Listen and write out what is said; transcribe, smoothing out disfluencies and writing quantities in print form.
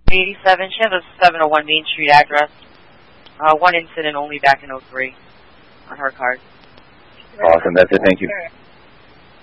87. She has a 701 Main Street address. One incident only back in '03 on her card. Awesome. That's it. Thank you.